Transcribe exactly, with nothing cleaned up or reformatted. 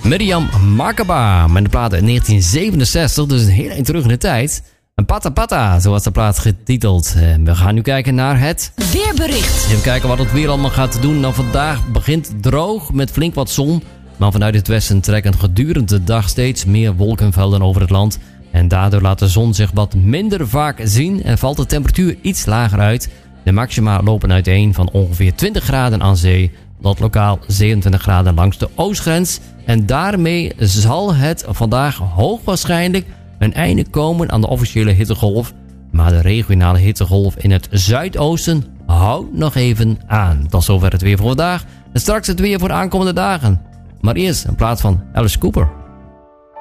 Miriam Makeba met de plaat uit negentien zevenenzestig, dus een heel eind terug in de tijd. En Pata Pata, zo was de plaat getiteld. En we gaan nu kijken naar het weerbericht. Even kijken wat het weer allemaal gaat doen. Nou, vandaag begint droog met flink wat zon. Maar vanuit het westen trekken gedurende de dag steeds meer wolkenvelden over het land. En daardoor laat de zon zich wat minder vaak zien en valt de temperatuur iets lager uit. De maxima lopen uiteen van ongeveer twintig graden aan zee tot lokaal zevenentwintig graden langs de oostgrens. En daarmee zal het vandaag hoogwaarschijnlijk een einde komen aan de officiële hittegolf. Maar de regionale hittegolf in het zuidoosten houdt nog even aan. Tot zover het weer voor vandaag. En straks het weer voor de aankomende dagen. Maar eerst een plaat van Alice Cooper.